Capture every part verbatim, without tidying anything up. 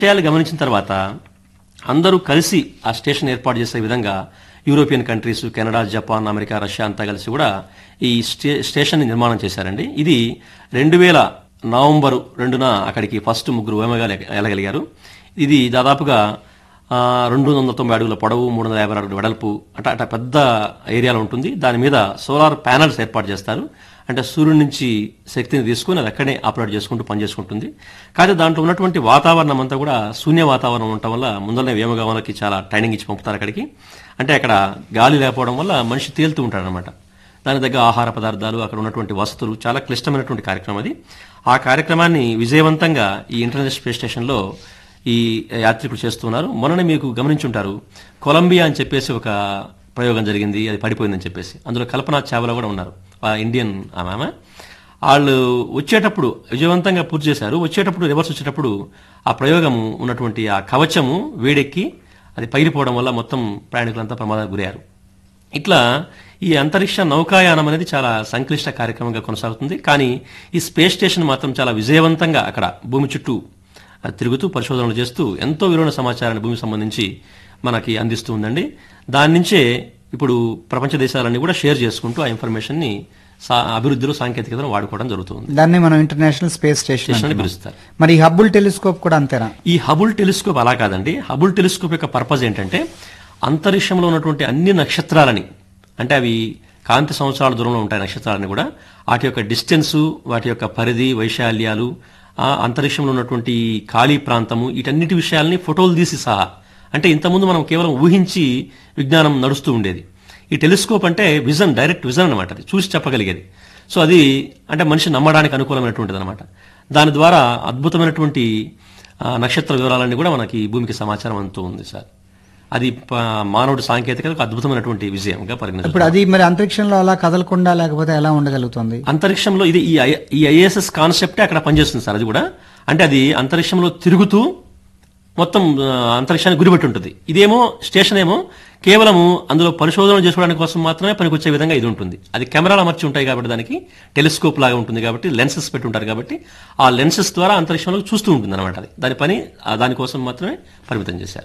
విషయాలు గమనించిన తర్వాత అందరూ కలిసి ఆ స్టేషన్ ఏర్పాటు చేసే విధంగా European countries, Canada, Japan, America, Russia అంతా కలిసి కూడా ఈ స్టే స్టేషన్ నిర్మాణం చేశారండి. ఇది రెండు వేల నవంబరు రెండున అక్కడికి ఫస్ట్ ముగ్గురు వేమగాలు వెళ్ళగలిగారు. ఇది దాదాపుగా రెండు వందల తొంభై అడుగుల పొడవు, మూడు వందల యాభై అడుగుల వెడల్పు, అట అట పెద్ద ఏరియాలో ఉంటుంది. దాని మీద సోలార్ ప్యానల్స్ ఏర్పాటు చేస్తారు. అంటే సూర్యుడి నుంచి శక్తిని తీసుకుని అది అక్కడే ఆపరేట్ చేసుకుంటూ పనిచేసుకుంటుంది. కాకపోతే దాంట్లో ఉన్నటువంటి వాతావరణం అంతా కూడా శూన్య వాతావరణం ఉండటం వల్ల ముందరనే వ్యోమగాములకి చాలా ట్రైనింగ్ ఇచ్చి పంపుతారు అక్కడికి. అంటే అక్కడ గాలి లేకపోవడం వల్ల మనిషి తేలుతూ ఉంటాడనమాట. దాని దగ్గర ఆహార పదార్థాలు, అక్కడ ఉన్నటువంటి వసతులు, చాలా క్లిష్టమైనటువంటి కార్యక్రమం అది. ఆ కార్యక్రమాన్ని విజయవంతంగా ఈ ఇంటర్నేషనల్ స్పేస్ స్టేషన్లో ఈ యాత్రికులు చేస్తున్నారు. మొన్ననే మీకు గమనించుంటారు, కొలంబియా అని చెప్పేసి ఒక ప్రయోగం జరిగింది, అది పడిపోయిందని చెప్పేసి. అందులో కల్పనా చావ్లా కూడా ఉన్నారు, ఇండియన్ ఆమె. వాళ్ళు వచ్చేటప్పుడు విజయవంతంగా పూర్తి చేశారు. వచ్చేటప్పుడు రివర్స్ వచ్చేటప్పుడు ఆ ప్రయోగము ఉన్నటువంటి ఆ కవచము వేడెక్కి అది పగిలిపోవడం వల్ల మొత్తం ప్రయాణికులంతా ప్రమాదానికి గురయ్యారు. ఇట్లా ఈ అంతరిక్ష నౌకాయానం అనేది చాలా సంక్లిష్ట కార్యక్రమంగా కొనసాగుతుంది. కానీ ఈ స్పేస్ స్టేషన్ మాత్రం చాలా విజయవంతంగా అక్కడ భూమి చుట్టూ తిరుగుతూ పరిశోధనలు చేస్తూ ఎంతో విలువైన సమాచారాన్ని భూమికి సంబంధించి మనకి అందిస్తూ ఉందండి. దాని నుంచే ఇప్పుడు ప్రపంచ దేశాలన్నీ కూడా షేర్ చేసుకుంటూ ఆ ఇన్ఫర్మేషన్ ని అభివృద్ధిలో సాంకేతికతను వాడుకోవడం జరుగుతుంది. దాన్ని మనం ఇంటర్నేషనల్ స్పేస్ స్టేషన్ అని పిలుస్తారు. మరి హబుల్ టెలిస్కోప్ కూడా అంతేనా? ఈ హబుల్ టెలిస్కోప్ అలా కాదండి. హబుల్ టెలిస్కోప్ యొక్క పర్పస్ ఏంటంటే అంతరిక్షంలో ఉన్నటువంటి అన్ని నక్షత్రాలని, అంటే అవి కాంతి సంవత్సరాల దూరంలో ఉంటాయి నక్షత్రాలని కూడా, వాటి యొక్క డిస్టెన్సు, వాటి యొక్క పరిధి, వైశాల్యాలు, అంతరిక్షంలో ఉన్నటువంటి ఖాళీ ప్రాంతము, వీటన్నిటి విషయాల్ని ఫోటోలు తీసి సహా, అంటే ఇంతకుముందు మనం కేవలం ఊహించి విజ్ఞానం నడుస్తూ ఉండేది. ఈ టెలిస్కోప్ అంటే విజన్, డైరెక్ట్ విజన్ అనమాట, అది చూసి చెప్పగలిగేది. సో అది అంటే మనిషి నమ్మడానికి అనుకూలమైనటువంటిది అనమాట. దాని ద్వారా అద్భుతమైనటువంటి నక్షత్ర వివరాలన్నీ కూడా మనకి భూమికి సమాచారం అందుతూ ఉంది సార్. అది మానవుడి సాంకేతికతకు అద్భుతమైనటువంటి విజయంగా పరిగణించారు. ఇప్పుడు అది మరి అంతరిక్షంలో అలా కదలకుండా లేకపోతే ఎలా ఉండగలుగుతుంది? అంతరిక్షంలో ఇది ఈ ఐఎస్ఎస్ కాన్సెప్టే అక్కడ పనిచేస్తుంది సార్. అది కూడా అంటే అది అంతరిక్షంలో తిరుగుతూ మొత్తం అంతరిక్షానికి గురిపెట్టి ఉంటుంది. ఇదేమో స్టేషన్ ఏమో కేవలము అందులో పరిశోధనలు చేసుకోవడానికి కోసం మాత్రమే పనికొచ్చే విధంగా ఇది ఉంటుంది. అది కెమెరాలు అమర్చి ఉంటాయి కాబట్టి దానికి టెలిస్కోప్ లాగా ఉంటుంది కాబట్టి లెన్సెస్ పెట్టి ఉంటారు కాబట్టి ఆ లెన్సెస్ ద్వారా అంతరిక్షంలో చూస్తూ ఉంటుంది అనమాట. అది దాని పని దానికోసం మాత్రమే పరిమితం చేశారు.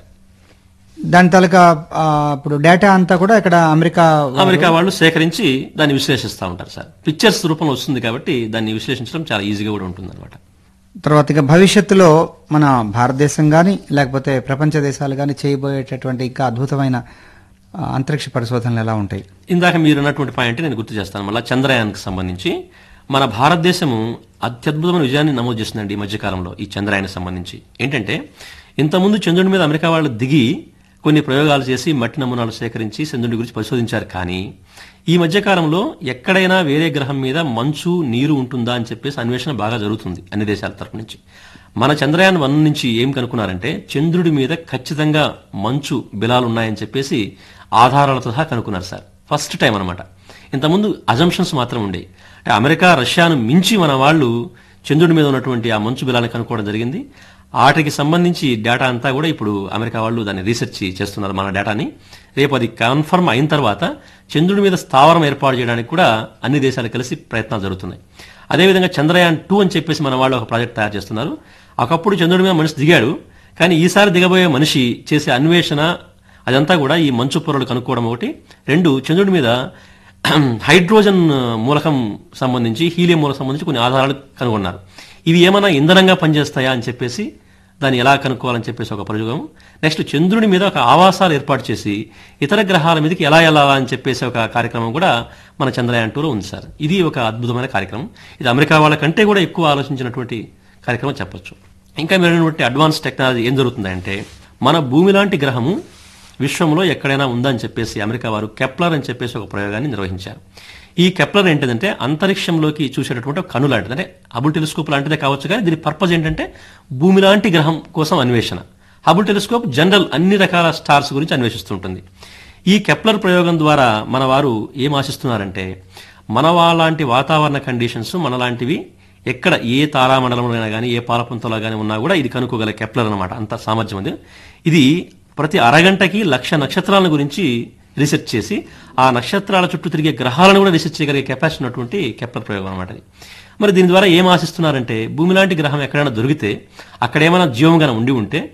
దాని తాలూకా ఇప్పుడు డేటా అంతా కూడా ఇక్కడ అమెరికా అమెరికా వాళ్ళు సేకరించి దాన్ని విశ్లేషిస్తూ ఉంటారు సార్. పిక్చర్స్ రూపంలో వస్తుంది కాబట్టి దాన్ని విశ్లేషించడం చాలా ఈజీగా కూడా ఉంటుంది అనమాట. తర్వాత ఇక భవిష్యత్తులో మన భారతదేశం కానీ లేకపోతే ప్రపంచ దేశాలు కానీ చేయబోయేటటువంటి ఇంకా అద్భుతమైన అంతరిక్ష పరిశోధనలు ఎలా ఉంటాయి? ఇందాక మీరు అన్నటువంటి పాయింట్ నేను గుర్తు చేస్తాను. మళ్ళీ చంద్రయాన్కి సంబంధించి మన భారతదేశము అత్యద్భుతమైన విజయాన్ని నమోదు చేస్తుందండి ఈ మధ్యకాలంలో. ఈ చంద్రయానికి సంబంధించి ఏంటంటే, ఇంతకుముందు చంద్రుడి మీద అమెరికా వాళ్ళు దిగి కొన్ని ప్రయోగాలు చేసి మట్టి నమూనాలు సేకరించి చంద్రుడి గురించి పరిశోధించారు. కానీ ఈ మధ్యకాలంలో ఎక్కడైనా వేరే గ్రహం మీద మంచు, నీరు ఉంటుందా అని చెప్పేసి అన్వేషణ బాగా జరుగుతుంది అన్ని దేశాల తరపు నుంచి. మన చంద్రయాన్ వన్ నుంచి ఏం కనుక్కున్నారంటే, చంద్రుడి మీద ఖచ్చితంగా మంచు బిలాలు ఉన్నాయని చెప్పేసి ఆధారాలతో సహా కనుక్కున్నారు సార్. ఫస్ట్ టైం అనమాట. ఇంతకుముందు అజంప్షన్స్ మాత్రం ఉండేవి. అంటే అమెరికా, రష్యాను మించి మన వాళ్ళు చంద్రుడి మీద ఉన్నటువంటి ఆ మంచు బిలాలను కనుక్కోవడం జరిగింది. వాటికి సంబంధించి డేటా అంతా కూడా ఇప్పుడు అమెరికా వాళ్ళు దాన్ని రీసెర్చ్ చేస్తున్నారు మన డేటాని. రేపు అది కన్ఫర్మ్ అయిన తర్వాత చంద్రుడి మీద స్థావరం ఏర్పాటు చేయడానికి కూడా అన్ని దేశాలు కలిసి ప్రయత్నాలు జరుగుతున్నాయి. అదేవిధంగా చంద్రయాన్ టూ అని చెప్పేసి మన వాళ్ళు ఒక ప్రాజెక్ట్ తయారు చేస్తున్నారు. ఒకప్పుడు చంద్రుడి మీద మనిషి దిగాడు, కానీ ఈసారి దిగబోయే మనిషి చేసే అన్వేషణ అదంతా కూడా ఈ మంచు పొరలు కనుక్కోవడం ఒకటి. రెండు, చంద్రుడి మీద హైడ్రోజన్ మూలకం సంబంధించి, హీలియం మూలకం సంబంధించి కొన్ని ఆధారాలు కనుగొన్నారు. ఇవి ఏమైనా ఇంధనంగా పనిచేస్తాయా అని చెప్పేసి దాన్ని ఎలా కనుక్కోవాలని చెప్పేసి ఒక ప్రయోగం. నెక్స్ట్, చంద్రుడి మీద ఒక ఆవాసాలు ఏర్పాటు చేసి ఇతర గ్రహాల మీదకి ఎలా వెళ్ళాలా అని చెప్పేసి ఒక కార్యక్రమం కూడా మన చంద్రయాన్ టూలో ఉంది సార్. ఇది ఒక అద్భుతమైన కార్యక్రమం. ఇది అమెరికా వాళ్ళ కంటే కూడా ఎక్కువ ఆలోచించినటువంటి కార్యక్రమం చెప్పొచ్చు. ఇంకా మెరుగైనటువంటి అడ్వాన్స్ టెక్నాలజీ ఏం జరుగుతుందంటే, మన భూమి లాంటి గ్రహము విశ్వంలో ఎక్కడైనా ఉందని చెప్పేసి అమెరికా వారు కెప్లర్ అని చెప్పేసి ఒక ప్రయోగాన్ని నిర్వహించారు. ఈ కెప్లర్ ఏంటిదంటే అంతరిక్షంలోకి చూసేటటువంటి ఒక కను లాంటిది. అంటే హబుల్ టెలిస్కోప్ లాంటిదే కావచ్చు, కానీ దీని పర్పస్ ఏంటంటే భూమి లాంటి గ్రహం కోసం అన్వేషణ. హబుల్ టెలిస్కోప్ జనరల్ అన్ని రకాల స్టార్స్ గురించి అన్వేషిస్తుంటుంది. ఈ కెప్లర్ ప్రయోగం ద్వారా మన వారు ఏం ఆశిస్తున్నారంటే, మన వాళ్ళంటి వాతావరణ కండిషన్స్ మనలాంటివి ఎక్కడ ఏ తారామండలంలో కానీ ఏ పాలపుంతలో కానీ ఉన్నా కూడా ఇది కనుక్కోగల కెప్లర్ అనమాట. అంత సామర్థ్యం అది. ఇది ప్రతి అరగంటకి లక్ష నక్షత్రాల గురించి రీసెర్చ్ చేసి ఆ నక్షత్రాల చుట్టూ తిరిగే గ్రహాలను కూడా రీసెర్చ్ చేయగలిగే కెపాసిటీ ఉన్నటువంటి కెప్లర్ ప్రయోగం అనమాట. మరి దీని ద్వారా ఏం ఆశిస్తున్నారంటే భూమి లాంటి గ్రహం ఎక్కడైనా దొరికితే అక్కడ ఏమైనా జీవం గన ఉండి ఉంటే